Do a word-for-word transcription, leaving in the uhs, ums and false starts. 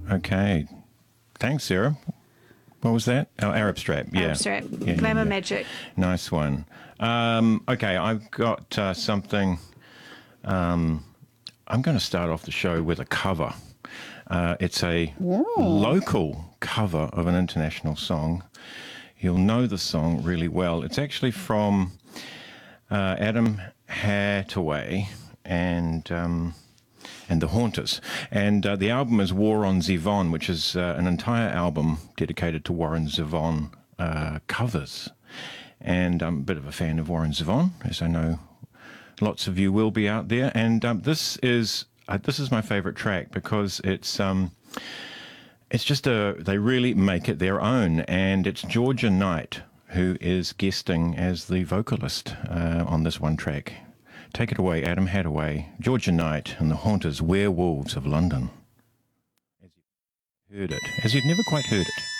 Okay. Thanks, Sarah. What was that? Oh, Arab Strap. Yeah. Arab Strap. Yeah, Glamour yeah, yeah. Magic. Nice one. Um, okay, I've got uh, something. Um, I'm going to start off the show with a cover. Uh, it's a Ooh. local cover of an international song. You'll know the song really well. It's actually from uh, Adam Hattaway and um, and the Haunters. And uh, the album is War on Zevon, which is uh, an entire album dedicated to Warren Zevon uh, covers. And I'm a bit of a fan of Warren Zevon, as I know lots of you will be out there. And um, this is uh, this is my favourite track because it's um, it's just a they really make it their own. And it's Georgia Knight who is guesting as the vocalist uh, on this one track. Take it away, Adam Hattaway, Georgia Knight and the Haunters, Werewolves of London. As you've heard it, as you've never quite heard it.